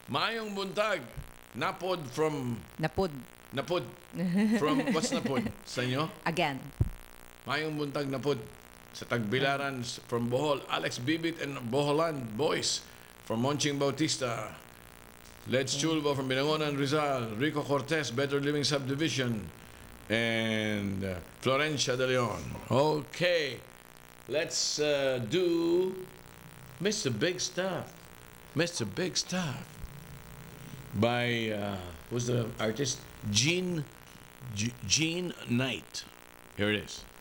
Maayong buntag. Napod from... Napod. Napod. From... What's napod? Sa inyo? Again. Mayong buntag napod. Sa Tagbilaran from Bohol. Alex Bibit and Boholan Boys from Monching Bautista. Let's Chulbo from Binangonan, Rizal. Rico Cortez, Better Living Subdivision. And Florencia de Leon. Okay. Let's do Mr. Big Stuff. Mr. Big Stuff. By, who's the artist? Gene Knight. Here it is.